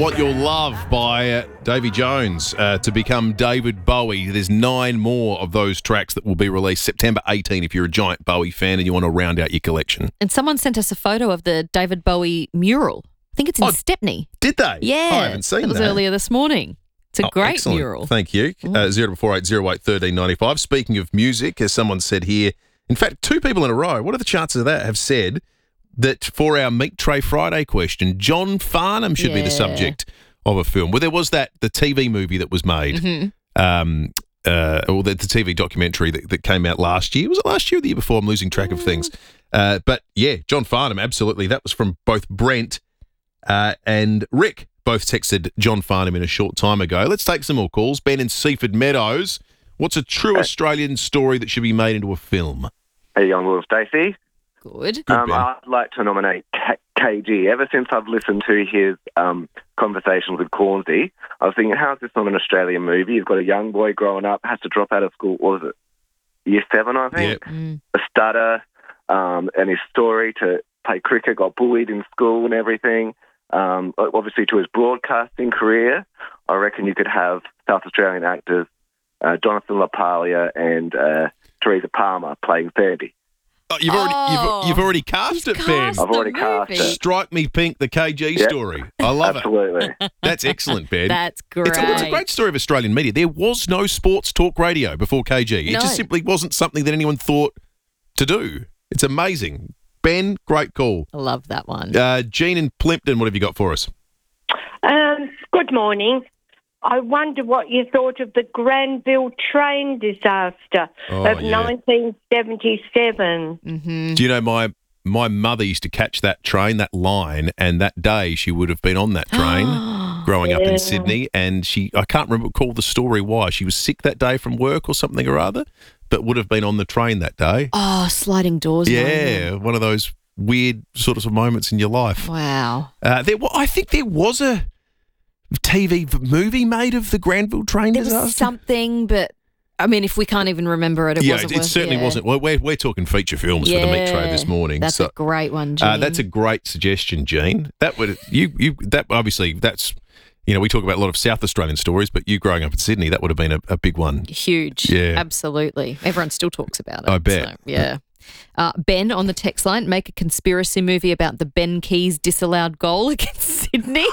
Want Your Love by Davy Jones to become David Bowie. There's 9 more of those tracks that will be released September 18 if you're a giant Bowie fan and you want to round out your collection. And someone sent us a photo of the David Bowie mural. I think it's in Stepney. Did they? Yeah. I haven't seen that. It was earlier this morning. It's a great excellent. mural. Thank you. 0480081395. Speaking of music, as someone said here, in fact, 2 people in a row, what are the chances of that, have said that for our Meat Tray Friday question, John Farnham should be the subject of a film. Well, there was the TV movie that was made, or the TV documentary that came out last year. Was it last year or the year before? I'm losing track of things. But yeah, John Farnham, absolutely. That was from both Brent and Rick. Both texted John Farnham in a short time ago. Let's take some more calls. Ben in Seaford Meadows. What's a true Australian story that should be made into a film? Hey, young Will Stacey. Good. I'd like to nominate KG. Ever since I've listened to his conversations with Cornsey, I was thinking, how's this not an Australian movie? You've got a young boy growing up, has to drop out of school, what was it, year 7, I think? Yep. A stutter, and his story to play cricket, got bullied in school and everything. Obviously, to his broadcasting career, I reckon you could have South Australian actors Jonathan LaPaglia and Teresa Palmer playing Sandy. Oh, you've already cast it, Ben. I've already cast it. Strike Me Pink, the KG story. I love Absolutely. it. That's excellent, Ben. That's great. It's a great story of Australian media. There was no sports talk radio before KG. It just simply wasn't something that anyone thought to do. It's amazing. Ben, great call. I love that one. Jean in Plimpton, what have you got for us? Good morning. I wonder what you thought of the Granville train disaster of 1977. Mm-hmm. Do you know my mother used to catch that train, that line, and that day she would have been on that train growing up in Sydney, and I can't recall the story why. She was sick that day from work or something or other, but would have been on the train that day. Oh, sliding doors. Yeah, moment. One of those weird sort of moments in your life. Wow. I think there was a TV movie made of the Granville train disaster. There was something, but I mean, if we can't even remember it, it certainly wasn't. Well, we're talking feature films for the Meat Tray this morning. That's a great one, Gene. That's a great suggestion, Gene. That would that obviously that's. We talk about a lot of South Australian stories, but you growing up in Sydney, that would have been a big one. Huge. Yeah. Absolutely. Everyone still talks about it. I bet. So, yeah. Ben on the text line, make a conspiracy movie about the Ben Keys disallowed goal against Sydney.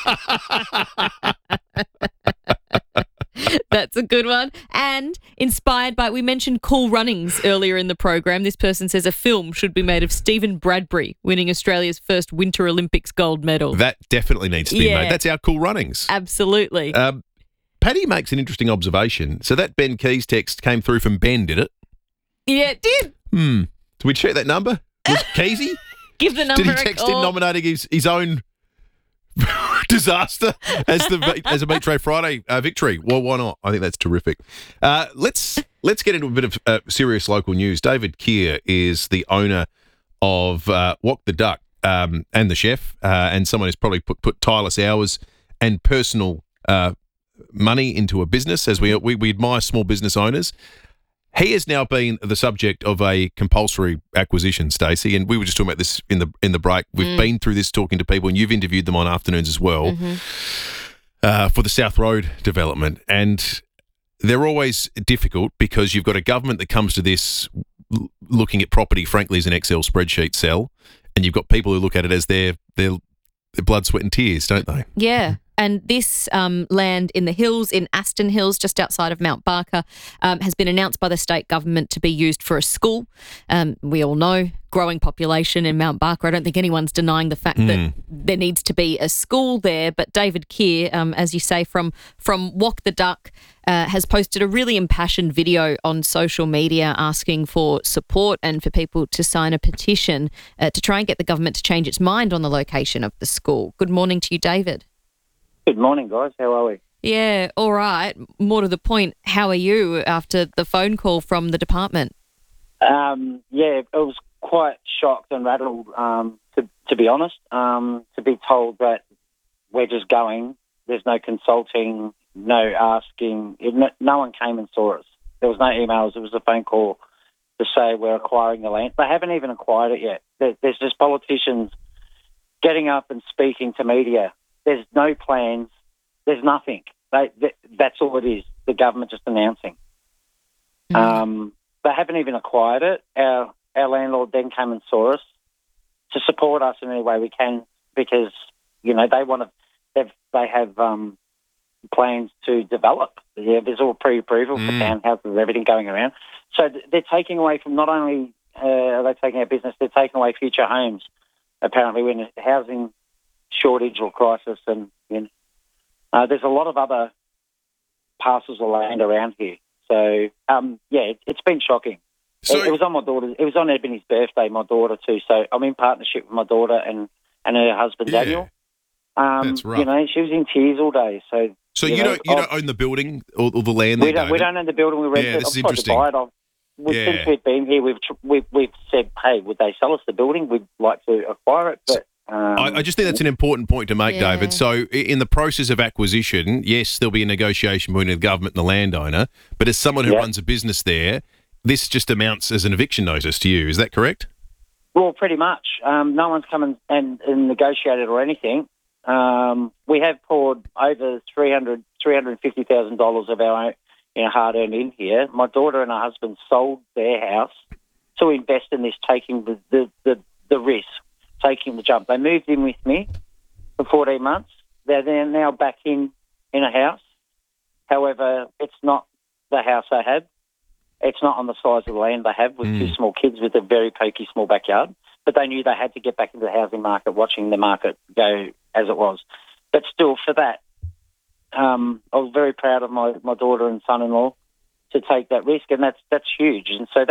That's a good one. And inspired by, we mentioned Cool Runnings earlier in the program. This person says a film should be made of Stephen Bradbury winning Australia's first Winter Olympics gold medal. That definitely needs to be made. That's our Cool Runnings. Absolutely. Paddy makes an interesting observation. So that Ben Keys text came through from Ben, did it? Yeah, it did. Did we check that number? Was Keysy? Give the number Did he text in nominating his own disaster as a Meat Tray Friday victory? Well, why not? I think that's terrific. Let's get into a bit of serious local news. David Keir is the owner of Walk the Duck and the chef, and someone who's probably put tireless hours and personal money into a business, as we admire small business owners. He has now been the subject of a compulsory acquisition, Stacey, and we were just talking about this in the break. We've been through this talking to people, and you've interviewed them on afternoons as well for the South Road development. And they're always difficult because you've got a government that comes to this looking at property, frankly, as an Excel spreadsheet cell, and you've got people who look at it as their blood, sweat and tears, don't they? Yeah. And this land in the hills, in Aston Hills, just outside of Mount Barker, has been announced by the state government to be used for a school. We all know growing population in Mount Barker. I don't think anyone's denying the fact that there needs to be a school there. But David Keir, as you say, from Walk the Duck, has posted a really impassioned video on social media asking for support and for people to sign a petition to try and get the government to change its mind on the location of the school. Good morning to you, David. Good morning, guys. How are we? Yeah, all right. More to the point, how are you after the phone call from the department? It was quite shocked and rattled, to be honest, to be told that we're just going. There's no consulting, no asking. No one came and saw us. There was no emails. It was a phone call to say we're acquiring the land. They haven't even acquired it yet. There's just politicians getting up and speaking to media There's no plans. There's nothing. That's all it is. The government just announcing. They haven't even acquired it. Our landlord then came and saw us to support us in any way we can because, they have plans to develop. Yeah, there's all pre-approval for townhouses and everything going around. So they're taking away from not only are they taking our business, they're taking away future homes. Apparently we're in a housing shortage or crisis and there's a lot of other parcels of land around here. So, it's been shocking. So, it was on my daughter. It was on Ebony's birthday, my daughter too. So I'm in partnership with my daughter and her husband, Daniel. That's rough. She was in tears all day. So you don't own the building or the land there, David? We don't own the building. We rent it. This is interesting. Since we've been here, we've said, hey, would they sell us the building? We'd like to acquire it, but... I just think that's an important point to make, David. So in the process of acquisition, yes, there'll be a negotiation between the government and the landowner, but as someone who runs a business there, this just amounts as an eviction notice to you. Is that correct? Well, pretty much. No one's come and negotiated or anything. We have poured over $350,000 of our own hard-earned in here. My daughter and her husband sold their house to invest in this, taking the risk. Taking the jump. They moved in with me for 14 months. They're now back in a house. However, it's not the house they had. It's not on the size of the land they have with two small kids with a very pokey small backyard. But they knew they had to get back into the housing market, watching the market go as it was. But still, for that, I was very proud of my daughter and son-in-law to take that risk, and that's huge. And so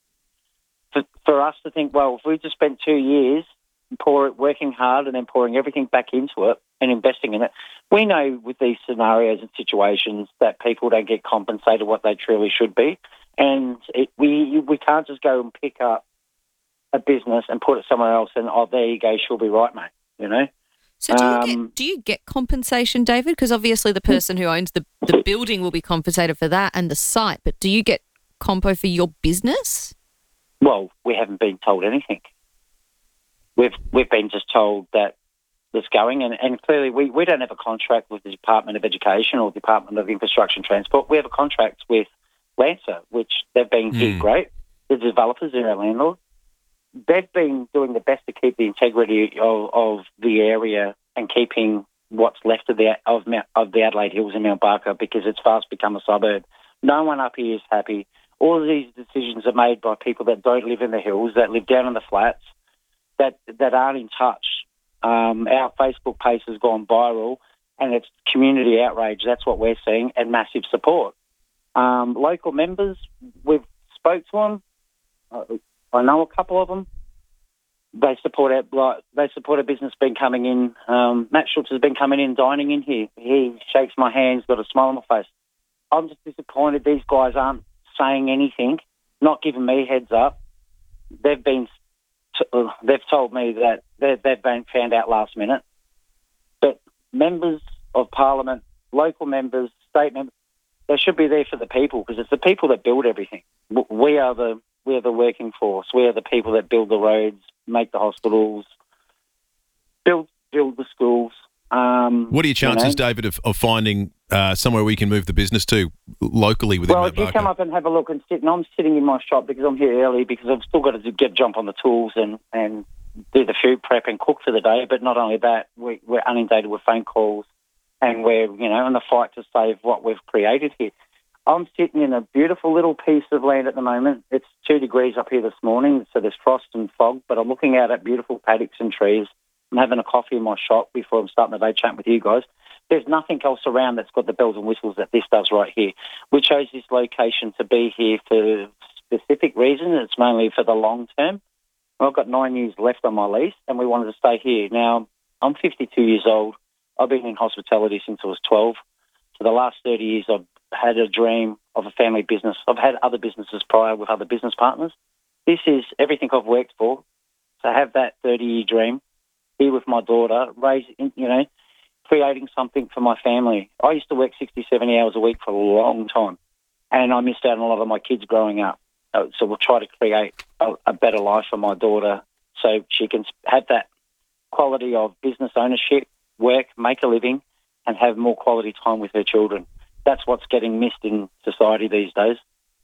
that's for us to think, well, if we just spent 2 years working hard and then pouring everything back into it and investing in it. We know with these scenarios and situations that people don't get compensated what they truly should be, and we can't just go and pick up a business and put it somewhere else and, there you go, she'll be right, mate, So do you get compensation, David? Because obviously the person who owns the building will be compensated for that and the site, but do you get compo for your business? Well, we haven't been told anything. We've been just told that it's going, and clearly we don't have a contract with the Department of Education or Department of Infrastructure and Transport. We have a contract with Lancer, which they've been here great. The developers are our landlord. They've been doing the best to keep the integrity of the area and keeping what's left of the Adelaide Hills in Mount Barker because it's fast become a suburb. No one up here is happy. All of these decisions are made by people that don't live in the hills, that live down in the flats, that aren't in touch. Our Facebook page has gone viral and it's community outrage. That's what we're seeing, and massive support. Local members, we've spoke to them. I know a couple of them. They support a business been coming in. Matt Schultz has been coming in, dining in here. He shakes my hands, got a smile on my face. I'm just disappointed these guys aren't saying anything, not giving me heads up. They've told me that they've been found out last minute. But members of Parliament, local members, state members, they should be there for the people because it's the people that build everything. We are the working force. We are the people that build the roads, make the hospitals, build the schools. What are your chances, David, of finding somewhere we can move the business to locally within Mount Barker? Well, if you come up and have a look and sit, and I'm sitting in my shop because I'm here early because I've still got to jump on the tools and do the food prep and cook for the day. But not only that, we're inundated with phone calls and we're, in the fight to save what we've created here. I'm sitting in a beautiful little piece of land at the moment. It's 2 degrees up here this morning, so there's frost and fog, but I'm looking out at beautiful paddocks and trees. I'm having a coffee in my shop before I'm starting the day chatting with you guys. There's nothing else around that's got the bells and whistles that this does right here. We chose this location to be here for specific reasons. It's mainly for the long term. I've got 9 years left on my lease, and we wanted to stay here. Now, I'm 52 years old. I've been in hospitality since I was 12. For the last 30 years, I've had a dream of a family business. I've had other businesses prior with other business partners. This is everything I've worked for. To have that 30-year dream, here with my daughter, creating something for my family. I used to work 60, 70 hours a week for a long time, and I missed out on a lot of my kids growing up. So we'll try to create a better life for my daughter so she can have that quality of business ownership work, make a living, and have more quality time with her children. That's what's getting missed in society these days.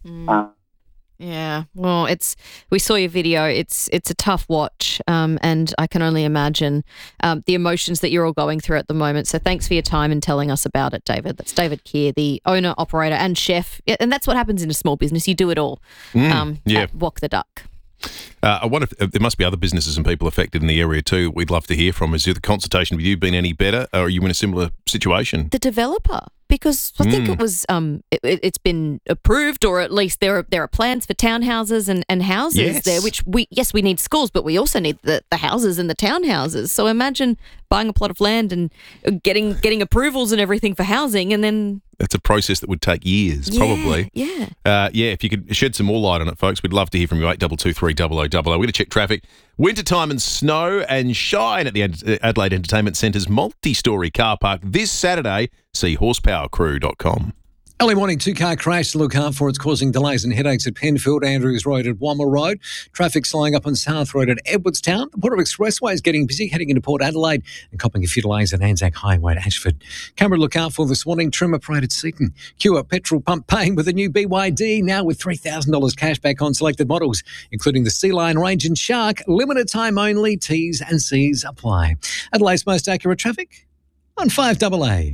Yeah, well, we saw your video. It's a tough watch, and I can only imagine the emotions that you're all going through at the moment. So thanks for your time and telling us about it, David. That's David Keir, the owner, operator and chef. And that's what happens in a small business. You do it all at Walk the Duck. I wonder if there must be other businesses and people affected in the area too. We'd love to hear from. Has the consultation with you been any better, or are you in a similar situation? The developer, because I think it was it's been approved, or at least there are plans for townhouses and houses there. Which we need schools, but we also need the houses and the townhouses. So imagine buying a plot of land and getting approvals and everything for housing, and then that's a process that would take years, probably. Yeah. If you could shed some more light on it, folks, we'd love to hear from you. 8223 0000. We're going to check traffic. Wintertime and snow and shine at the Adelaide Entertainment Centre's multi-storey car park this Saturday. See horsepowercrew.com. Early morning, two-car crash to look out for. It's causing delays and headaches at Penfield, Andrews Road at Wommer Road. Traffic slowing up on South Road at Edwardstown. The Port Expressway is getting busy heading into Port Adelaide and copping a few delays at Anzac Highway at Ashford. Camera look out for this morning. Trimmer Parade at Seaton. Cure petrol pump paying with a new BYD, now with $3,000 cash back on selected models, including the Sea Lion range and Shark. Limited time only. T's and C's apply. Adelaide's most accurate traffic on 5AA.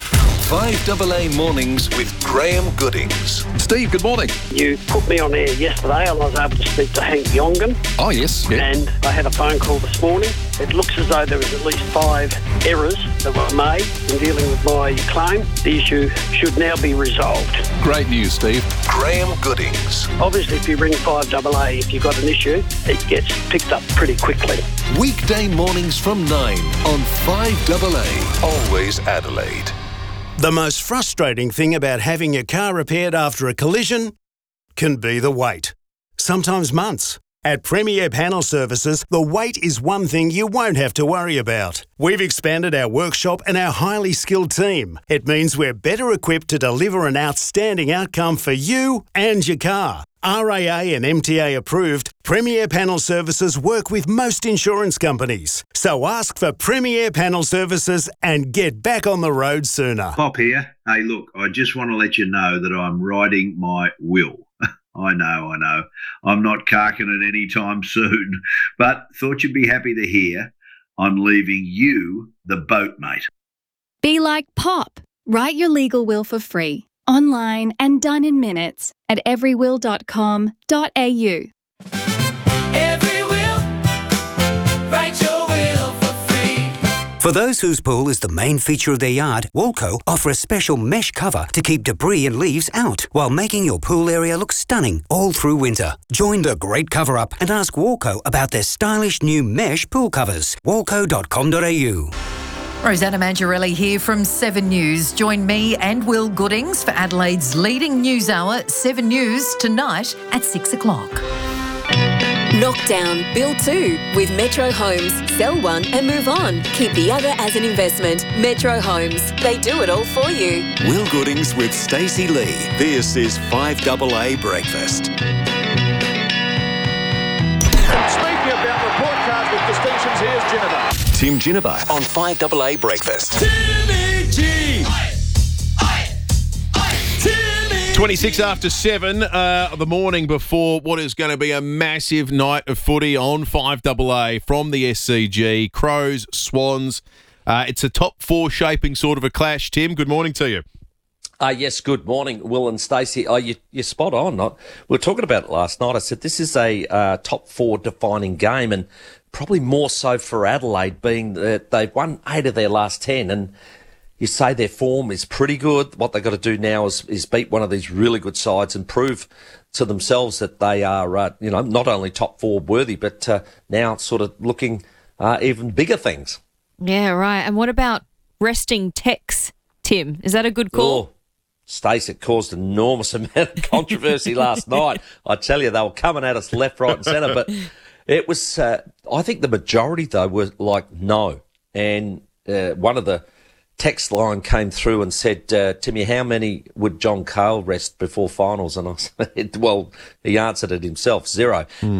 5AA Mornings with Graham Goodings. Steve, good morning. You put me on air yesterday and I was able to speak to Hank Yongan. Oh, yes. Yeah. And I had a phone call this morning. It looks as though there was at least 5 errors that were made in dealing with my claim. The issue should now be resolved. Great news, Steve. Graham Goodings. Obviously, if you ring 5AA, if you've got an issue, it gets picked up pretty quickly. Weekday mornings from 9 on 5AA. Always Adelaide. The most frustrating thing about having your car repaired after a collision can be the wait. Sometimes months. At Premier Panel Services, the wait is one thing you won't have to worry about. We've expanded our workshop and our highly skilled team. It means we're better equipped to deliver an outstanding outcome for you and your car. RAA and MTA approved, Premier Panel Services work with most insurance companies. So ask for Premier Panel Services and get back on the road sooner. Pop here. Hey, look, I just want to let you know that I'm writing my will. I know. I'm not carking it anytime soon, but thought you'd be happy to hear I'm leaving you the boat, mate. Be like Pop. Write your legal will for free, online and done in minutes at everywill.com.au. Every will, write your will for free. For those whose pool is the main feature of their yard, Walco offer a special mesh cover to keep debris and leaves out while making your pool area look stunning all through winter. Join the great cover-up and ask Walco about their stylish new mesh pool covers. walco.com.au. Rosanna Mangiarelli here from 7 News. Join me and Will Goodings for Adelaide's leading news hour, 7 News, tonight at 6 o'clock. Knock down, build 2 with Metro Homes. Sell one and move on. Keep the other as an investment. Metro Homes. They do it all for you. Will Goodings with Stacey Lee. This is 5AA Breakfast. Speaking about report cards with distinctions, here's Ginnivan. Tim Ginnivan on 5AA Breakfast. Timmy G. 26 after 7, the morning before what is going to be a massive night of footy on 5AA from the SCG. Crows, Swans. It's a top 4 shaping sort of a clash. Tim, good morning to you. Yes, good morning, Will and Stacey. You're spot on. We were talking about it last night. I said this is a top 4 defining game, and probably more so for Adelaide, being that they've won 8 of their last 10, and you say their form is pretty good. What they've got to do now is beat one of these really good sides and prove to themselves that they are, not only top 4 worthy, but now sort of looking even bigger things. Yeah, right. And what about resting Tex, Tim? Is that a good call? Oh, Stace, it caused an enormous amount of controversy last night. I tell you, they were coming at us left, right and centre, but it was, I think the majority, though, were like, no. And one of the text line came through and said, Timmy, how many would John Cale rest before finals? And I said, well, he answered it himself, 0.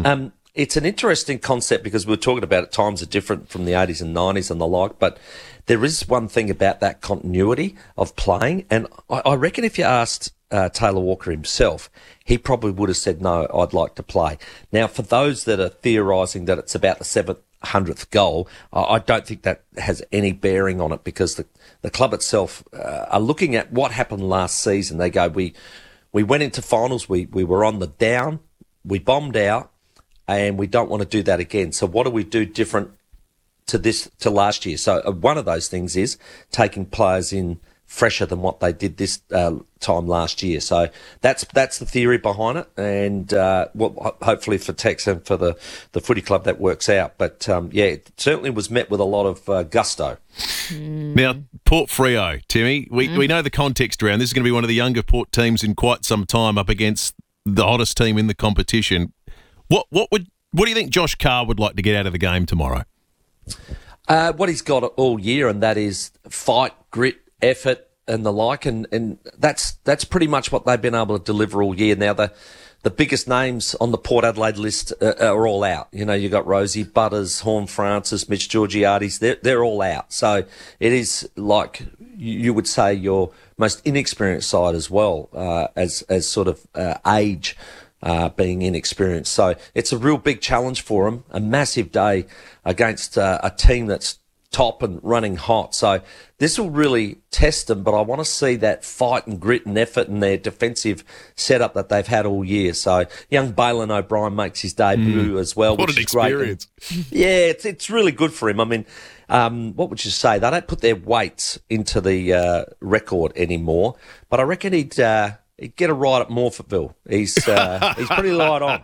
it's an interesting concept because we were talking about it, times are different from the 80s and 90s and the like, but there is one thing about that continuity of playing, and I reckon if you asked Taylor Walker himself, he probably would have said, no, I'd like to play. Now, for those that are theorising that it's about the 700th goal, I don't think that has any bearing on it because the club itself are looking at what happened last season. They go, we went into finals, we were on the down, we bombed out, and we don't want to do that again. So what do we do different to last year? So one of those things is taking players in fresher than what they did this time last year. So that's the theory behind it, and hopefully for Tex and for the footy club that works out. But it certainly was met with a lot of gusto. Now, Port Freo, Timmy, we know the context around this is going to be one of the younger Port teams in quite some time up against the hottest team in the competition. What do you think Josh Carr would like to get out of the game tomorrow? What he's got all year, and that is fight, grit, effort, and the like, and that's pretty much what they've been able to deliver all year. Now the biggest names on the Port Adelaide list are all out. You know, you got Rosie Butters, Horn Francis, Mitch Georgiades. They're all out. So it is like you would say your most inexperienced side as well, as sort of age. Being inexperienced. So it's a real big challenge for them, a massive day against a team that's top and running hot. So this will really test them, but I want to see that fight and grit and effort and their defensive setup that they've had all year. So young Bailyn O'Brien makes his debut as well, What which an is great. experience. Yeah, it's really good for him. I mean, what would you say? They don't put their weights into the record anymore, but I reckon he'd get a ride at Morphettville. He's pretty light on.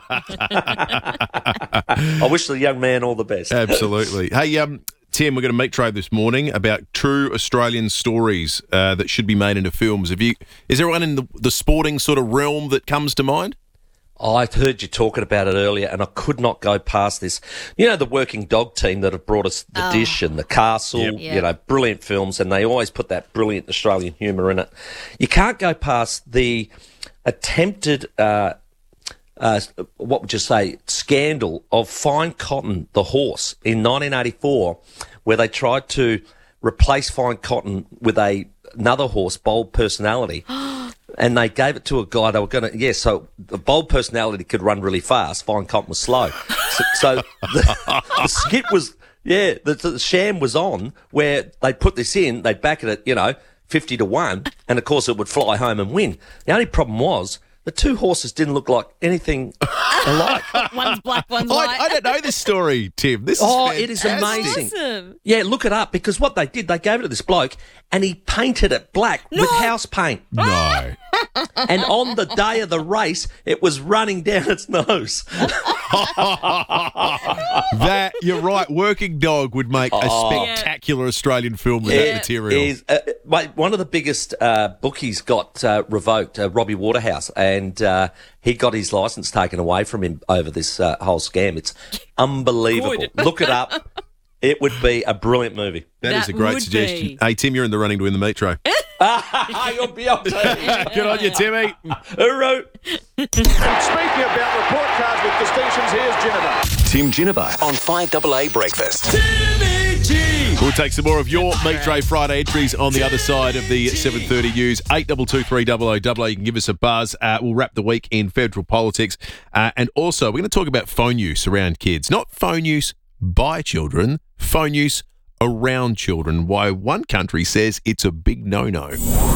I wish the young man all the best. Absolutely. Hey, Tim, we're going to meet trade this morning about true Australian stories that should be made into films. Is there one in the sporting sort of realm that comes to mind? I've heard you talking about it earlier, and I could not go past this. You know, the Working Dog team that have brought us The Dish and The Castle, you know, brilliant films, and they always put that brilliant Australian humour in it. You can't go past the attempted, what would you say, scandal of Fine Cotton, the horse, in 1984, where they tried to replace Fine Cotton with another horse, Bold Personality. And they gave it to a guy. They were going to, so the Bold Personality could run really fast. Fine Cotton was slow. So the skit was, the sham was on where they'd put this in, they'd back it at, 50-1, and of course it would fly home and win. The only problem was the two horses didn't look like anything alike. One's black, one's white. I don't know this story, Tim. This is fantastic. It is amazing. Awesome. Yeah, look it up, because what they did, they gave it to this bloke and he painted it black with house paint. No. And on the day of the race, it was running down its nose. That, you're right, Working Dog would make a spectacular Australian film with that material. One of the biggest bookies got revoked, Robbie Waterhouse, and he got his licence taken away from him over this whole scam. It's unbelievable. Good. Look it up. It would be a brilliant movie. That is a great suggestion. be. Hey, Tim, you're in the running to win the meat tray. You'll be up to Good on you, Timmy. Hooroo. Speaking about report cards with distinctions, here's Ginnivan. Tim Ginnivan on 5AA Breakfast. We'll take some more of your Meat Tray Friday entries on the other side of the 7:30 news. 82230000. You can give us a buzz. We'll wrap the week in federal politics. And also, we're going to talk about phone use around kids. Not phone use by children, phone use around children. Why one country says it's a big no-no.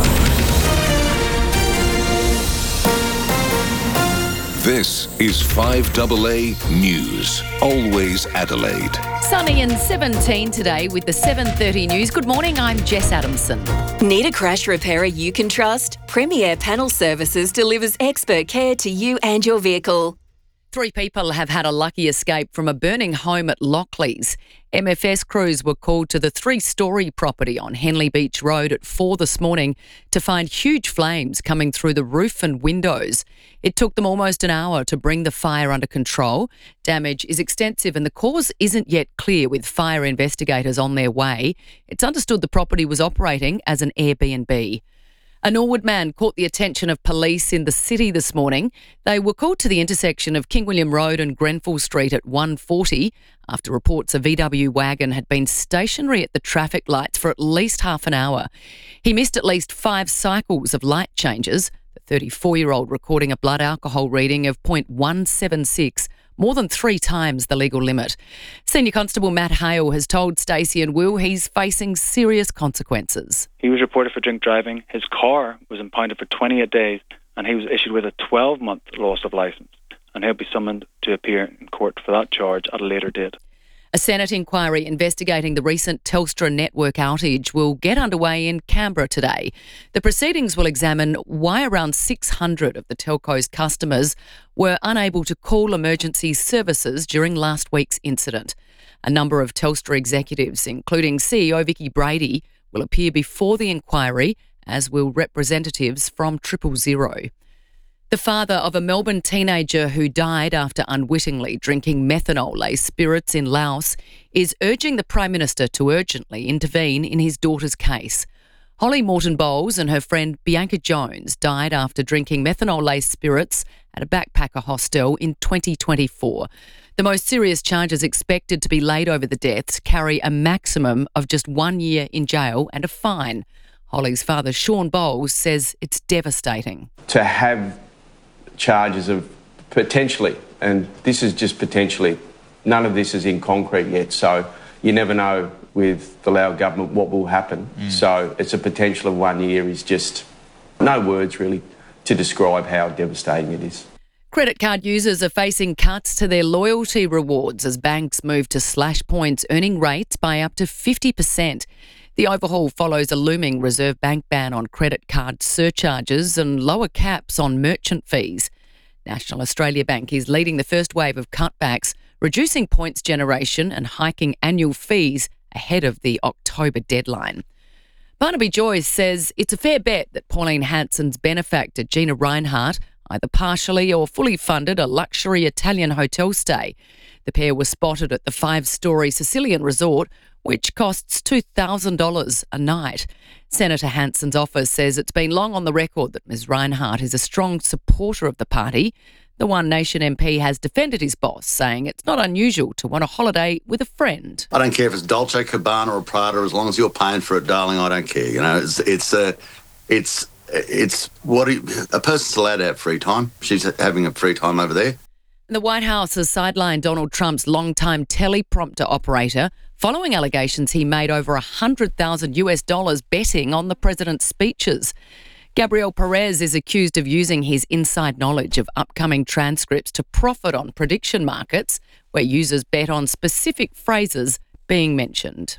This is 5AA News. Always Adelaide. Sunny and 17 today with the 7:30 news. Good morning, I'm Jess Adamson. Need a crash repairer you can trust? Premier Panel Services delivers expert care to you and your vehicle. 3 people have had a lucky escape from a burning home at Lockleys. MFS crews were called to the 3-storey property on Henley Beach Road at 4 this morning to find huge flames coming through the roof and windows. It took them almost an hour to bring the fire under control. Damage is extensive and the cause isn't yet clear, with fire investigators on their way. It's understood the property was operating as an Airbnb. A Norwood man caught the attention of police in the city this morning. They were called to the intersection of King William Road and Grenfell Street at 1:40 after reports a VW wagon had been stationary at the traffic lights for at least half an hour. He missed at least 5 cycles of light changes, the 34-year-old recording a blood alcohol reading of 0.176, more than 3 times the legal limit. Senior Constable Matt Hale has told Stacey and Will he's facing serious consequences. He was reported for drink driving. His car was impounded for 28 days and he was issued with a 12-month loss of licence. And he'll be summoned to appear in court for that charge at a later date. A Senate inquiry investigating the recent Telstra network outage will get underway in Canberra today. The proceedings will examine why around 600 of the telco's customers were unable to call emergency services during last week's incident. A number of Telstra executives, including CEO Vicky Brady, will appear before the inquiry, as will representatives from 000. The father of a Melbourne teenager who died after unwittingly drinking methanol-laced spirits in Laos is urging the Prime Minister to urgently intervene in his daughter's case. Holly Morton-Bowles and her friend Bianca Jones died after drinking methanol-laced spirits at a backpacker hostel in 2024. The most serious charges expected to be laid over the deaths carry a maximum of just 1 year in jail and a fine. Holly's father, Sean Bowles, says it's devastating. To have charges of potentially, and this is just potentially, none of this is in concrete yet, so you never know with the Lao government what will happen. So it's a potential of 1 year is just no words really to describe how devastating it is. Credit card users are facing cuts to their loyalty rewards as banks move to slash points earning rates by up to 50%. The overhaul follows a looming Reserve Bank ban on credit card surcharges and lower caps on merchant fees. National Australia Bank is leading the first wave of cutbacks, reducing points generation and hiking annual fees ahead of the October deadline. Barnaby Joyce says it's a fair bet that Pauline Hanson's benefactor Gina Reinhardt either partially or fully funded a luxury Italian hotel stay. The pair were spotted at the 5-storey Sicilian resort, which costs $2,000 a night. Senator Hanson's office says it's been long on the record that Ms Reinhardt is a strong supporter of the party. The One Nation MP has defended his boss, saying it's not unusual to want a holiday with a friend. I don't care if it's Dolce Gabbana or Prada, as long as you're paying for it, darling. I don't care. You know, it's what a person's allowed to have free time. She's having a free time over there. The White House has sidelined Donald Trump's longtime teleprompter operator following allegations he made over $100,000 betting on the president's speeches. Gabriel Perez is accused of using his inside knowledge of upcoming transcripts to profit on prediction markets, where users bet on specific phrases being mentioned.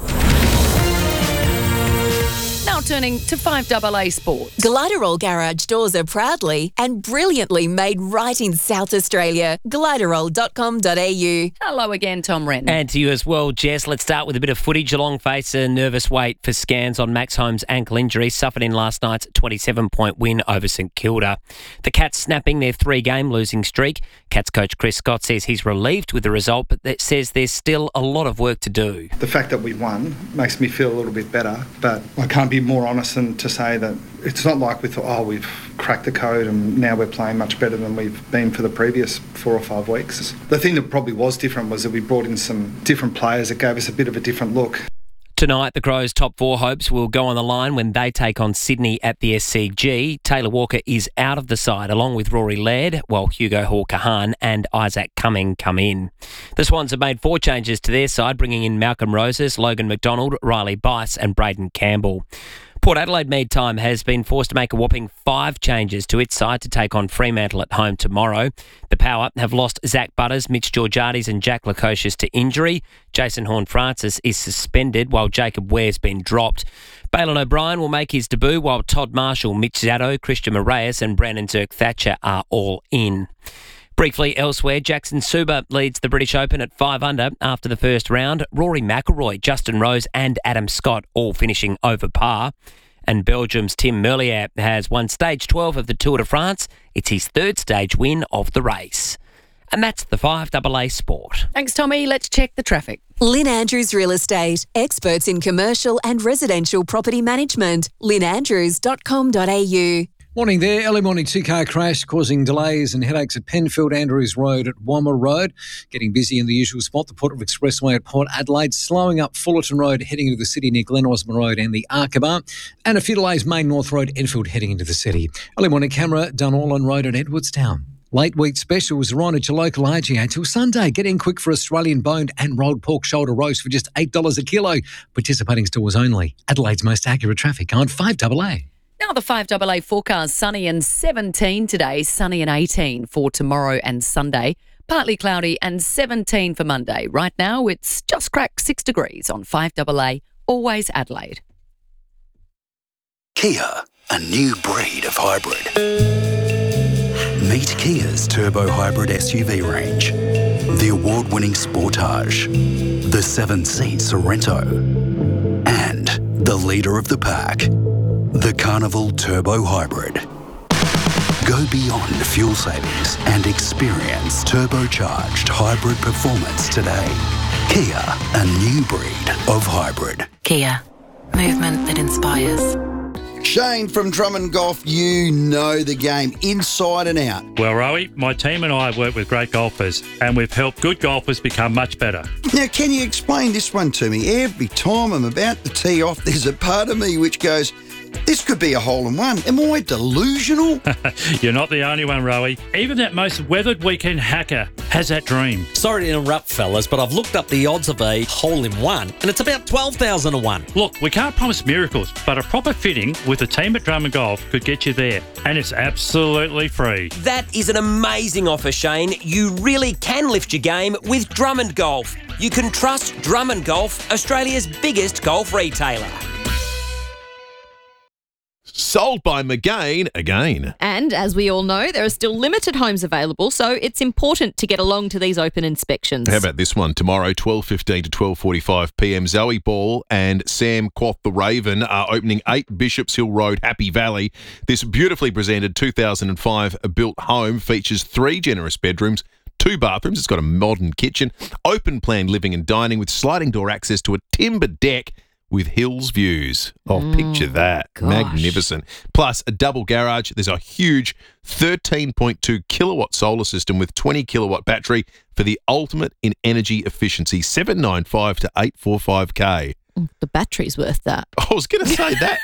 Now turning to 5AA Sports. Gliderol Garage doors are proudly and brilliantly made right in South Australia. Gliderol.com.au. Hello again, Tom Wren. And to you as well, Jess. Let's start with a bit of footage. Geelong face a nervous wait for scans on Max Holmes' ankle injury, suffered in last night's 27-point win over St Kilda. The Cats snapping their 3-game losing streak. Cats coach Chris Scott says he's relieved with the result, but says there's still a lot of work to do. The fact that we won makes me feel a little bit better, but I can't be more honest than to say that it's not like we thought, we've cracked the code and now we're playing much better than we've been for the previous 4 or 5 weeks. The thing that probably was different was that we brought in some different players that gave us a bit of a different look. Tonight, the Crows' top 4 hopes will go on the line when they take on Sydney at the SCG. Taylor Walker is out of the side, along with Rory Laird, while Hugo Hall-Kahan and Isaac Cumming come in. The Swans have made 4 changes to their side, bringing in Malcolm Roses, Logan McDonald, Riley Bice and Braden Campbell. Port Adelaide Meantime has been forced to make a whopping 5 changes to its side to take on Fremantle at home tomorrow. The Power have lost Zach Butters, Mitch Georgiades and Jack Lukosius to injury. Jason Horne-Francis is suspended while Jacob Ware's been dropped. Bailyn O'Brien will make his debut while Todd Marshall, Mitch Zaddo, Christian Moraes and Brandon Zerk-Thatcher are all in. Briefly elsewhere, Jackson Suba leads the British Open at 5 under after the first round. Rory McIlroy, Justin Rose and Adam Scott all finishing over par. And Belgium's Tim Merlier has won stage 12 of the Tour de France. It's his 3rd stage win of the race. And that's the 5AA Sport. Thanks, Tommy. Let's check the traffic. Lynn Andrews Real Estate, experts in commercial and residential property management. lynnandrews.com.au. Morning there. Early morning two-car crash causing delays and headaches at Penfield Andrews Road at Wammer Road. Getting busy in the usual spot, the Port of Expressway at Port Adelaide. Slowing up Fullerton Road heading into the city near Glen Osmond Road and the Arkabar. And a few delays Main North Road, Enfield heading into the city. Early morning camera, Dunallen Road at Edwardstown. Late week specials are on at your local RGA till Sunday. Get in quick for Australian boned and rolled pork shoulder roast for just $8 a kilo. Participating stores only. Adelaide's most accurate traffic on 5AA. Now the 5AA forecast, sunny and 17 today, sunny and 18 for tomorrow and Sunday. Partly cloudy and 17 for Monday. Right now it's just cracked 6 degrees on 5AA, always Adelaide. Kia, a new breed of hybrid. Meet Kia's turbo hybrid SUV range. The award-winning Sportage, the 7-seat Sorento, and the leader of the pack, the Carnival Turbo Hybrid. Go beyond fuel savings and experience turbocharged hybrid performance today. Kia, a new breed of hybrid. Kia, movement that inspires. Shane from Drummond Golf, you know the game inside and out. Well, Rowie, my team and I have worked with great golfers and we've helped good golfers become much better. Now, can you explain this one to me? Every time I'm about to tee off, there's a part of me which goes, this could be a hole-in-one. Am I delusional? You're not the only one, Rowie. Even that most weathered weekend hacker has that dream. Sorry to interrupt, fellas, but I've looked up the odds of a hole-in-one, and it's about 12,000 to 1. Look, we can't promise miracles, but a proper fitting with the team at Drummond Golf could get you there, and it's absolutely free. That is an amazing offer, Shane. You really can lift your game with Drummond Golf. You can trust Drummond Golf, Australia's biggest golf retailer. Sold by McGain again. And as we all know, there are still limited homes available, so it's important to get along to these open inspections. How about this one? Tomorrow, 12:15 to 12:45 p.m, Zoe Ball and Sam Quoth the Raven are opening 8 Bishops Hill Road, Happy Valley. This beautifully presented 2005 built home features 3 generous bedrooms, 2 bathrooms. It's got a modern kitchen, open plan living and dining with sliding door access to a timber deck with hills views. Oh, picture that. Gosh. Magnificent. Plus a double garage. There's a huge 13.2 kilowatt solar system with 20 kilowatt battery for the ultimate in energy efficiency. 795 to 845K. The battery's worth that. I was going to say that.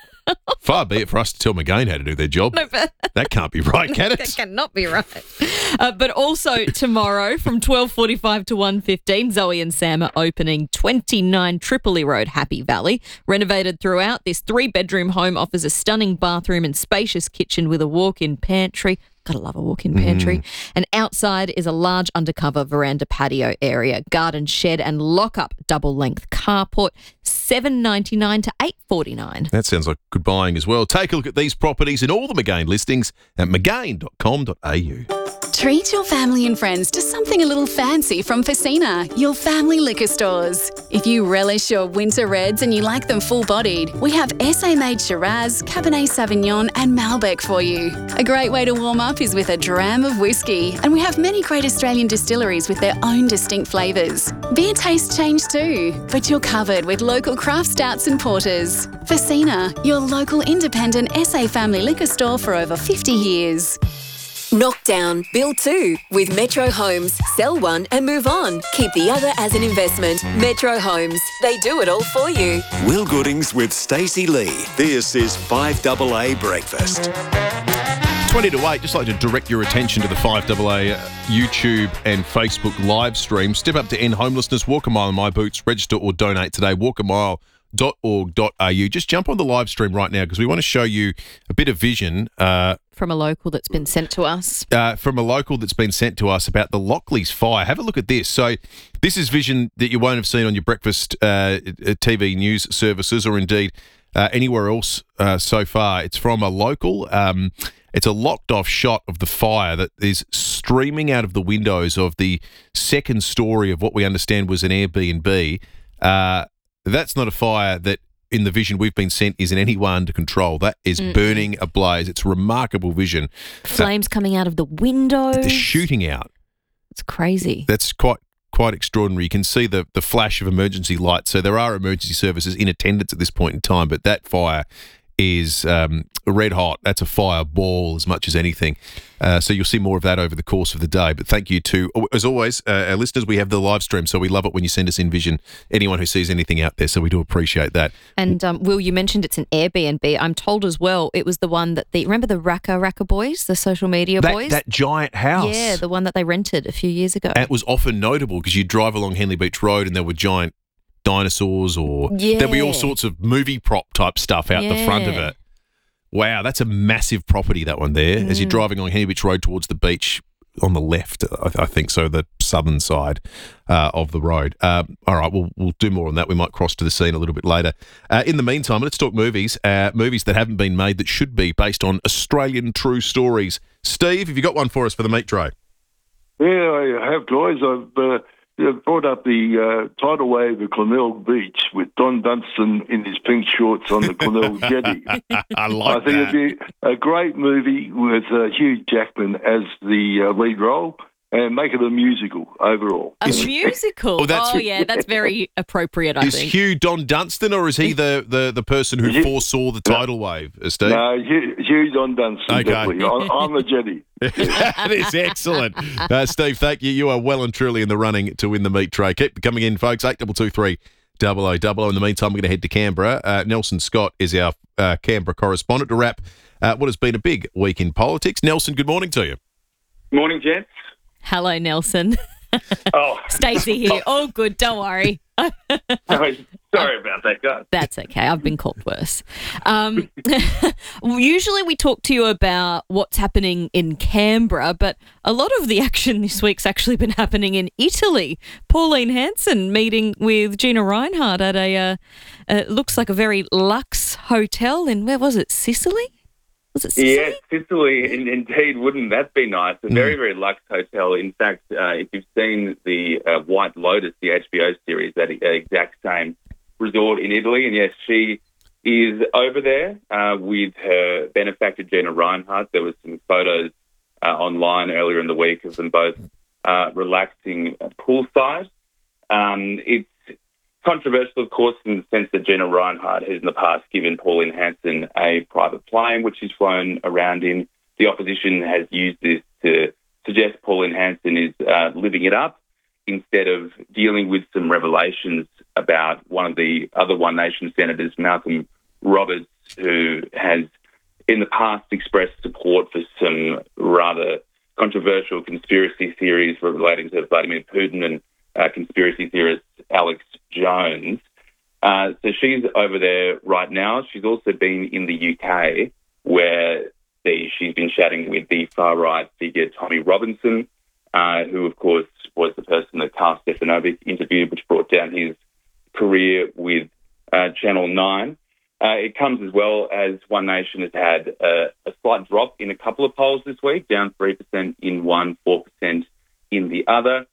Far be it for us to tell McGain how to do their job. No, but that can't be right, can it? That cannot be right. But also tomorrow from 12:45 to 1:15, Zoe and Sam are opening 29 Tripoli Road, Happy Valley. Renovated throughout, this 3-bedroom home offers a stunning bathroom and spacious kitchen with a walk-in pantry. Gotta love a walk-in pantry. And outside is a large undercover veranda patio area, garden shed and lock-up double-length carport. $799 to $849. That sounds like good buying as well. Take a look at these properties and all the McGain listings at mcgain.com.au. Treat your family and friends to something a little fancy from Facina, your family liquor stores. If you relish your winter reds and you like them full-bodied, we have SA-made Shiraz, Cabernet Sauvignon and Malbec for you. A great way to warm up is with a dram of whiskey, and we have many great Australian distilleries with their own distinct flavours. Beer tastes change too, but you're covered with local craft stouts and porters. Facina, your local independent SA family liquor store for over 50 years. Knock down, build 2 with Metro Homes. Sell one and move on. Keep the other as an investment. Metro Homes. They do it all for you. Will Goodings with Stacey Lee. This is 5AA Breakfast. 20 to 8, just like to direct your attention to the 5AA YouTube and Facebook live stream. Step up to end homelessness, walk a mile in my boots, register or donate today, walkamile.org.au. Just jump on the live stream right now because we want to show you a bit of vision. From a local that's been sent to us. From a local that's been sent to us about the Lockleys fire. Have a look at this. So this is vision that you won't have seen on your breakfast TV news services or indeed anywhere else so far. It's from a local. It's a locked-off shot of the fire that is streaming out of the windows of the second story of what we understand was an Airbnb. That's not a fire that, in the vision we've been sent, is in any way under control. That is burning ablaze. It's remarkable vision. Flames coming out of the windows. They're shooting out. It's crazy. That's quite quite extraordinary. You can see the flash of emergency lights. So there are emergency services in attendance at this point in time, but that fire is red hot. That's a fireball as much as anything. So you'll see more of that over the course of the day. But thank you to, as always, our listeners. We have the live stream, so we love it when you send us in vision, anyone who sees anything out there. So we do appreciate that. And Will, you mentioned it's an Airbnb. I'm told as well it was the one that remember the Raka boys, the social media boys? That giant house. Yeah, the one that they rented a few years ago. And it was often notable because you'd drive along Henley Beach Road and there were giant dinosaurs or there'd be all sorts of movie prop type stuff out the front of it. Wow, that's a massive property, that one there, as you're driving along Henley Beach Road towards the beach on the left, I think, so the southern side of the road. All right, we'll do more on that. We might cross to the scene a little bit later. In the meantime, let's talk movies, movies that haven't been made that should be, based on Australian true stories. Steve, have you got one for us for the meat tray? Yeah, I have, guys. I've brought up the tidal wave of Glenelg Beach with Don Dunstan in his pink shorts on the Glenelg jetty. I think it'd be a great movie with Hugh Jackman as the lead role, and make it a musical overall. A musical? That's very appropriate, I think. Is Hugh Don Dunstan, or is he the person who foresaw the tidal wave, Steve? No, Hugh Don Dunstan, okay. definitely, on the jetty. That is excellent. Steve, thank you. You are well and truly in the running to win the meat tray. Keep coming in, folks. 8223 0000. In the meantime, we're going to head to Canberra. Nelson Scott is our Canberra correspondent to wrap what has been a big week in politics. Nelson, good morning to you. Morning, gents. Hello, Nelson. Oh, Stacey here. Oh, good. Don't worry. Sorry about that, guys. That's okay. I've been called worse. Usually we talk to you about what's happening in Canberra, but a lot of the action this week's actually been happening in Italy. Pauline Hanson meeting with Gina Reinhardt at looks like a very luxe hotel in, where was it, Sicily? Was it Sicily? Yes, Sicily. Indeed, wouldn't that be nice? A very, very luxe hotel. In fact, if you've seen the White Lotus, the HBO series, that exact same resort in Italy, and yes, she is over there with her benefactor, Gina Reinhardt. There was some photos online earlier in the week of them both relaxing poolside. It's controversial, of course, in the sense that Gina Reinhardt has in the past given Pauline Hanson a private plane, which she's flown around in. The opposition has used this to suggest Pauline Hanson is living it up instead of dealing with some revelations about one of the other One Nation senators, Malcolm Roberts, who has in the past expressed support for some rather controversial conspiracy theories relating to Vladimir Putin and conspiracy theorist Alex Jones. So she's over there right now. She's also been in the UK where she's been chatting with the far-right figure Tommy Robinson, who, of course, was the person that Carl Stefanovic interviewed, which brought down his career with Channel 9. It comes as well as One Nation has had a slight drop in a couple of polls this week, down 3% in one, 4% in the other.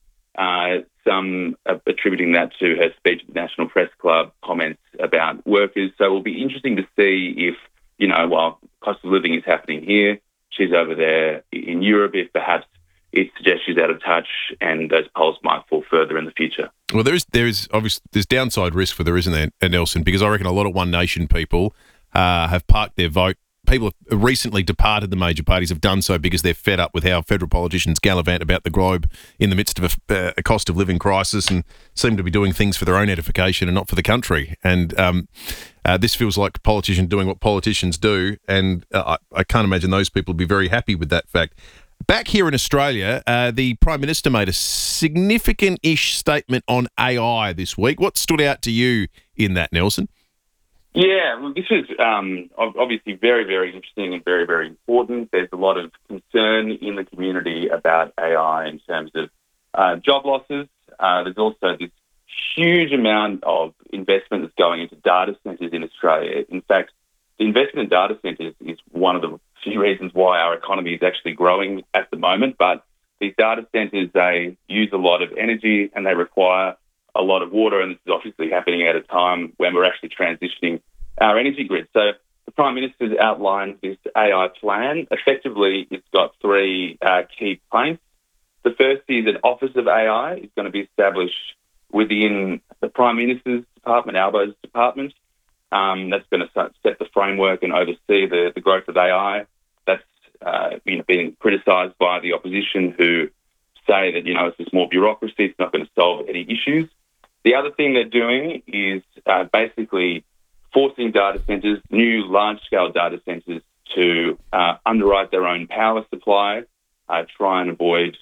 Some attributing that to her speech at the National Press Club, comments about workers. So it will be interesting to see if, while cost of living is happening here, she's over there in Europe, if perhaps it suggests she's out of touch and those polls might fall further in the future. Well, there is obviously there's downside risk for there, isn't there, Nelson? Because I reckon a lot of One Nation people have parked their vote. People have recently departed the major parties, have done so because they're fed up with how federal politicians gallivant about the globe in the midst of a cost of living crisis and seem to be doing things for their own edification and not for the country. And this feels like politicians doing what politicians do, and I can't imagine those people would be very happy with that fact. Back here in Australia, the Prime Minister made a significant-ish statement on AI this week. What stood out to you in that, Nelson? Yeah, well, this is obviously very, very interesting and very, very important. There's a lot of concern in the community about AI in terms of job losses. There's also this huge amount of investment that's going into data centres in Australia. In fact, the investment in data centres is one of the few reasons why our economy is actually growing at the moment. But these data centres, they use a lot of energy and they require a lot of water, and this is obviously happening at a time when we're actually transitioning our energy grid. So the Prime Minister's outlined this AI plan. Effectively, it's got three key planks. The first is an Office of AI is going to be established within the Prime Minister's department, Albo's department. That's going to set the framework and oversee the growth of AI. That's being criticised by the opposition, who say that it's just more bureaucracy. It's not going to solve any issues. The other thing they're doing is basically forcing data centres, new large-scale data centres, to underwrite their own power supply, try and avoid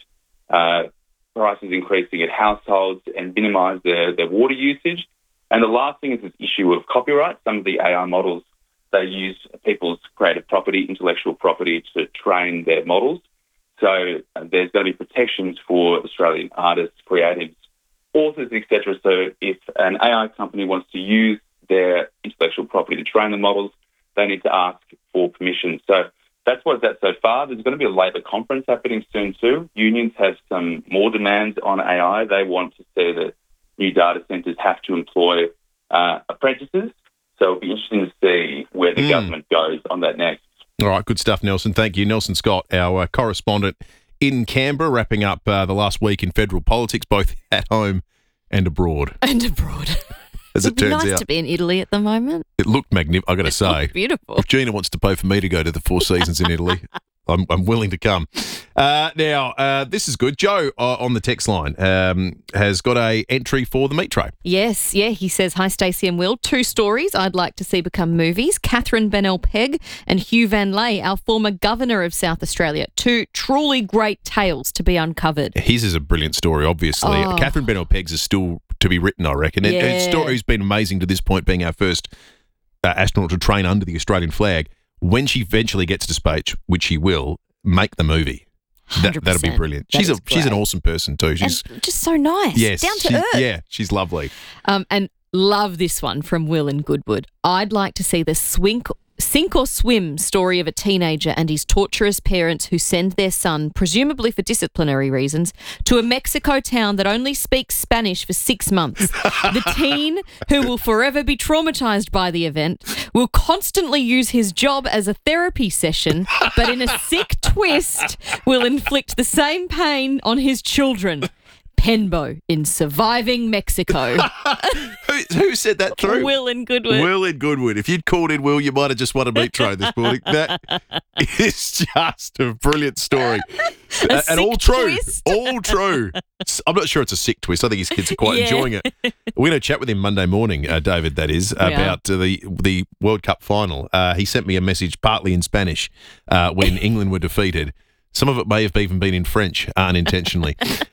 prices increasing at households and minimise their water usage. And the last thing is this issue of copyright. Some of the AI models, they use people's creative property, intellectual property, to train their models. So there's going to be protections for Australian artists, creatives, authors, etc. So if an AI company wants to use their intellectual property to train the models, they need to ask for permission. So that's what it's at so far. There's going to be a Labor conference happening soon too. Unions have some more demands on AI. They want to see that new data centres have to employ apprentices. So it'll be interesting to see where the government goes on that next. All right, good stuff, Nelson. Thank you. Nelson Scott, our correspondent in Canberra, wrapping up the last week in federal politics, both at home and abroad. And abroad. As it turns nice out. to be in Italy at the moment. It looked magnificent, I've got to say. Beautiful. If Gina wants to pay for me to go to the Four Seasons in Italy, I'm willing to come. Now, this is good. Joe on the text line has got a entry for the meat tray. Yes, yeah. He says, "Hi, Stacey and Will. 2 stories I'd like to see become movies. Catherine Bennell-Pegg and Hugh Van Lay, our former governor of South Australia. 2 truly great tales to be uncovered." His is a brilliant story, obviously. Oh. Catherine Bennell-Pegg's is still to be written, I reckon. Yeah. Her story's been amazing to this point, being our first astronaut to train under the Australian flag. When she eventually gets to space, which she will, make the movie. That'll be brilliant. She's an awesome person too. She's just so nice. Yes, Down to earth. Yeah, she's lovely. And love this one from Will in Goodwood. "I'd like to see the sink or swim story of a teenager and his torturous parents who send their son, presumably for disciplinary reasons, to a Mexico town that only speaks Spanish for 6 months. The teen, who will forever be traumatised by the event, will constantly use his job as a therapy session, but in a sick twist will inflict the same pain on his children. Penbo in Surviving Mexico." Who said that through? Will in Goodwood. Will in Goodwood. If you'd called in Will, you might have just won a meat tray this morning. That is just a brilliant story. And all true. Twist. All true. I'm not sure it's a sick twist. I think his kids are quite enjoying it. We're going to chat with him Monday morning, David, that is, about the World Cup final. He sent me a message partly in Spanish when England were defeated. Some of it may have even been in French, unintentionally.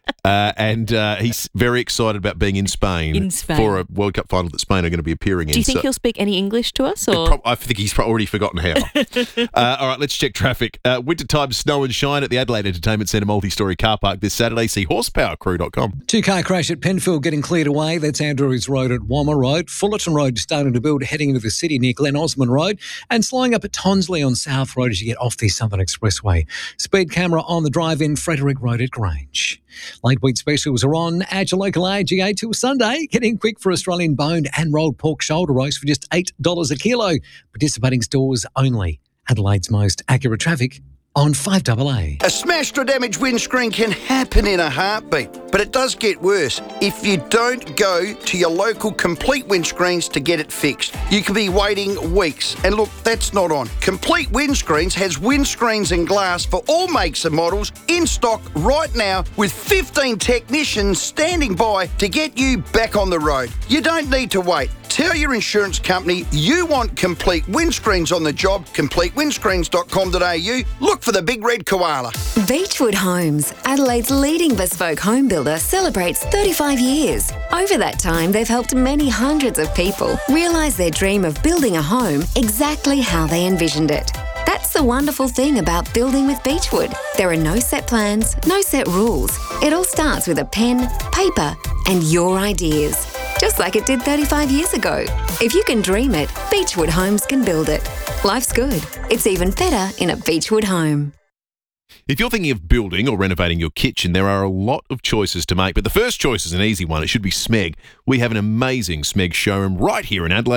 And he's very excited about being in Spain for a World Cup final that Spain are going to be appearing in. Do you think he'll speak any English to us? Or? I think he's already forgotten how. All right, let's check traffic. Wintertime snow and shine at the Adelaide Entertainment Centre multi-storey car park this Saturday. See horsepowercrew.com. 2-car crash at Penfield getting cleared away. That's Andrews Road at Wammer Road. Fullerton Road starting to build, heading into the city near Glen Osmond Road. And slowing up at Tonsley on South Road as you get off the Southern Expressway. Speed camera on the drive-in Frederick Road at Grange. Late week specials are on at your local AGA till Sunday. Get in quick for Australian boned and rolled pork shoulder roast for just $8 a kilo. Participating stores only. Adelaide's most accurate traffic on 5AA. A smashed or damaged windscreen can happen in a heartbeat, but it does get worse if you don't go to your local Complete Windscreens to get it fixed. You could be waiting weeks, and look, that's not on. Complete Windscreens has windscreens and glass for all makes and models in stock right now, with 15 technicians standing by to get you back on the road. You don't need to wait. Tell your insurance company you want Complete Windscreens on the job. CompleteWindscreens.com.au. Look for the big red koala. Beechwood Homes, Adelaide's leading bespoke home builder, celebrates 35 years. Over that time, they've helped many hundreds of people realise their dream of building a home exactly how they envisioned it. That's the wonderful thing about building with Beechwood. There are no set plans, no set rules. It all starts with a pen, paper, and your ideas. Just like it did 35 years ago. If you can dream it, Beechwood Homes can build it. Life's good. It's even better in a Beechwood home. If you're thinking of building or renovating your kitchen, there are a lot of choices to make, but the first choice is an easy one. It should be Smeg. We have an amazing Smeg showroom right here in Adelaide.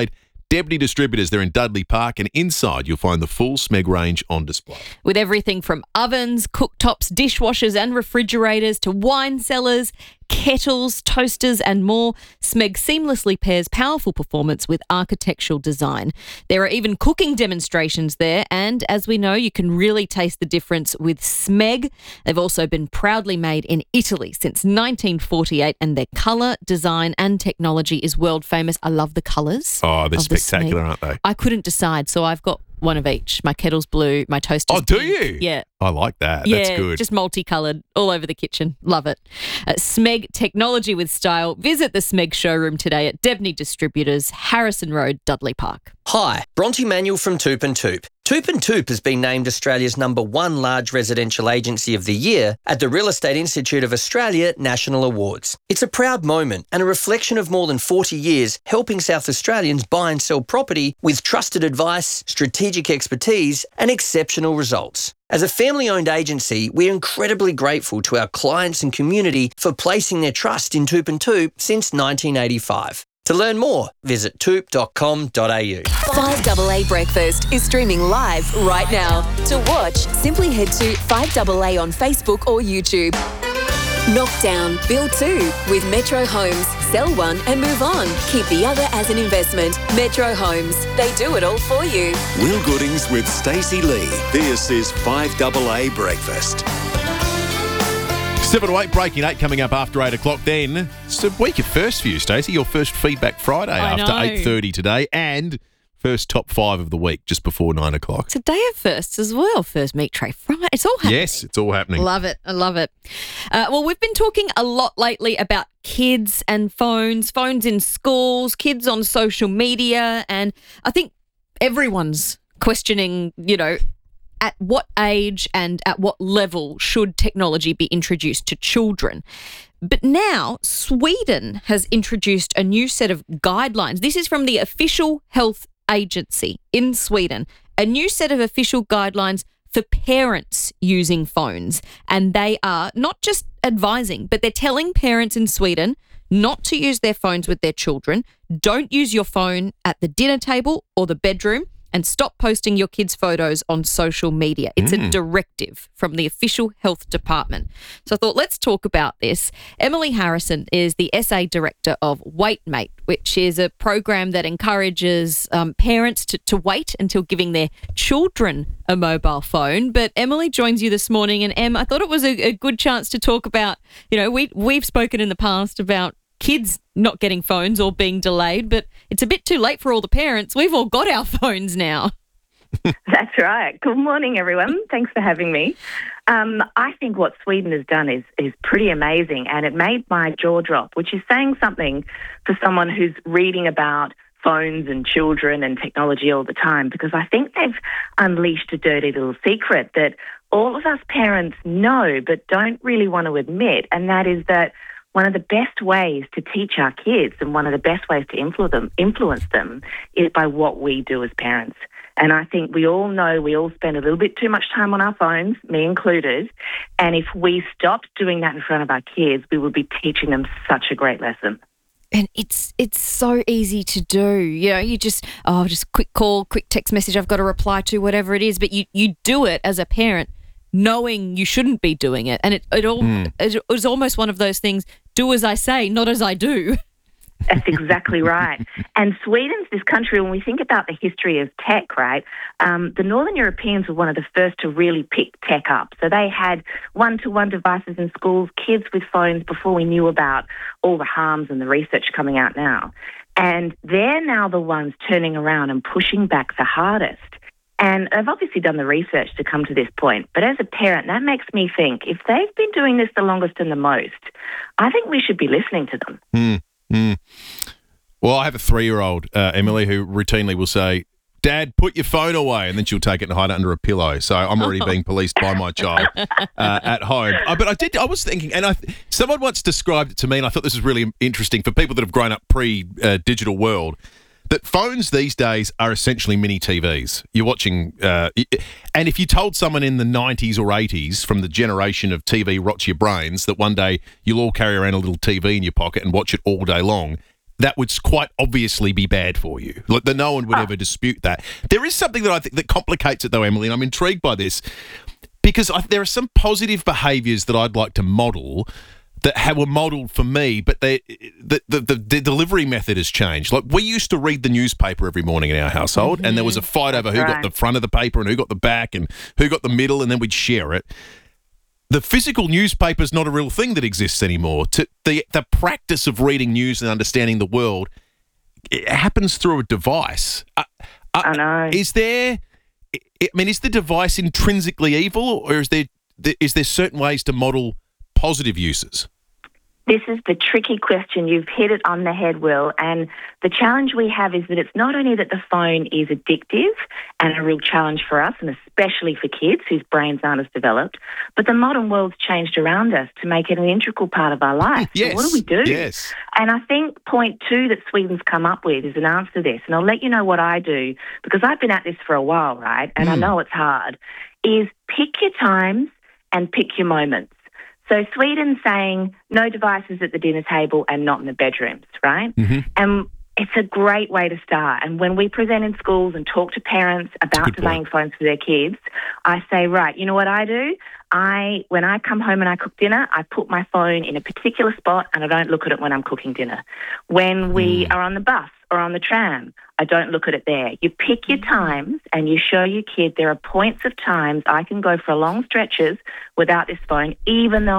Debney Distributors. They're in Dudley Park, and inside you'll find the full Smeg range on display. With everything from ovens, cooktops, dishwashers and refrigerators to wine cellars, kettles, toasters and more, Smeg seamlessly pairs powerful performance with architectural design. There are even cooking demonstrations there, and as we know, you can really taste the difference with Smeg. They've also been proudly made in Italy since 1948, and their colour, design and technology is world famous. I love the colours. Oh, they're spectacular, aren't they? I couldn't decide, so I've got one of each. My kettle's blue, my toaster's do pink. you? Yeah. I like that. Yeah, That's good. Just multicoloured all over the kitchen. Love it. Smeg technology with style. Visit the Smeg showroom today at Debney Distributors, Harrison Road, Dudley Park. Hi, Bronte Manuel from Toop and Toop. Toop and Toop has been named Australia's #1 large residential agency of the year at the Real Estate Institute of Australia National Awards. It's a proud moment and a reflection of more than 40 years helping South Australians buy and sell property with trusted advice, strategic expertise and exceptional results. As a family-owned agency, we're incredibly grateful to our clients and community for placing their trust in Toop and Toop since 1985. To learn more, visit toop.com.au. 5AA Breakfast is streaming live right now. To watch, simply head to 5AA on Facebook or YouTube. Knockdown, build 2 with Metro Homes. Sell one and move on. Keep the other as an investment. Metro Homes. They do it all for you. Will Goodings with Stacey Lee. This is 5AA Breakfast. 7 to 8, breaking 8 coming up after 8 o'clock. Then it's a week of first for you, Stacey. Your first Feedback Friday after 8:30 today, and first top 5 of the week just before 9 o'clock. It's a day of firsts as well. First Meat Tray Friday. It's all happening. Yes, it's all happening. Love it. I love it. Well, we've been talking a lot lately about kids and phones in schools, kids on social media, and I think everyone's questioning, at what age and at what level should technology be introduced to children? But now Sweden has introduced a new set of guidelines. This is from the official health agency in Sweden, a new set of official guidelines for parents using phones. And they are not just advising, but they're telling parents in Sweden not to use their phones with their children. Don't use your phone at the dinner table or the bedroom, and stop posting your kids' photos on social media. It's a directive from the official health department. So I thought, let's talk about this. Emily Harrison is the SA director of WaitMate, which is a program that encourages parents to wait until giving their children a mobile phone. But Emily joins you this morning, and Em, I thought it was a good chance to talk about, we've spoken in the past about kids not getting phones or being delayed, but it's a bit too late for all the parents. We've all got our phones now. That's right. Good morning, everyone. Thanks for having me. I think what Sweden has done is pretty amazing, and it made my jaw drop, which is saying something for someone who's reading about phones and children and technology all the time, because I think they've unleashed a dirty little secret that all of us parents know but don't really want to admit, and that is that one of the best ways to teach our kids and one of the best ways to influence them is by what we do as parents. And I think we all know we all spend a little bit too much time on our phones, me included. And if we stopped doing that in front of our kids, we would be teaching them such a great lesson. And it's so easy to do. You just quick call, quick text message, I've got to reply to, whatever it is. But you do it as a parent knowing you shouldn't be doing it. And it was almost one of those things, do as I say, not as I do. That's exactly right. And Sweden's this country, when we think about the history of tech, right, the Northern Europeans were one of the first to really pick tech up. So they had one-to-one devices in schools, kids with phones before we knew about all the harms and the research coming out now. And they're now the ones turning around and pushing back the hardest. And they've obviously done the research to come to this point. But as a parent, that makes me think, if they've been doing this the longest and the most, I think we should be listening to them. Well, I have a 3-year-old, Emily, who routinely will say, Dad, put your phone away, and then she'll take it and hide it under a pillow. So I'm already being policed by my child at home. But I was thinking, and someone once described it to me, and I thought this was really interesting for people that have grown up pre-digital world, that phones these days are essentially mini TVs. You're watching, and if you told someone in the 90s or 80s from the generation of TV rots your brains that one day you'll all carry around a little TV in your pocket and watch it all day long, that would quite obviously be bad for you. Like, no one would ever dispute that. There is something that I think that complicates it, though, Emily, and I'm intrigued by this, because there are some positive behaviours that I'd like to model that were modelled for me, but the delivery method has changed. Like, we used to read the newspaper every morning in our household, and there was a fight over who got the front of the paper and who got the back and who got the middle, and then we'd share it. The physical newspaper is not a real thing that exists anymore. The practice of reading news and understanding the world, it happens through a device. I know. Is the device intrinsically evil, or is there certain ways to model positive uses? This is the tricky question. You've hit it on the head, Will. And the challenge we have is that it's not only that the phone is addictive and a real challenge for us, and especially for kids whose brains aren't as developed, but the modern world's changed around us to make it an integral part of our life. Yes. So what do we do? Yes. And I think point 2 that Sweden's come up with is an answer to this. And I'll let you know what I do, because I've been at this for a while, right? And I know it's hard, is pick your times and pick your moments. So Sweden's saying no devices at the dinner table and not in the bedrooms, right? Mm-hmm. And it's a great way to start. And when we present in schools and talk to parents about delaying phones for their kids, I say, right, you know what I do? When I come home and I cook dinner, I put my phone in a particular spot and I don't look at it when I'm cooking dinner. When we are on the bus or on the tram, I don't look at it there. You pick your times and you show your kid there are points of times I can go for long stretches without this phone, even though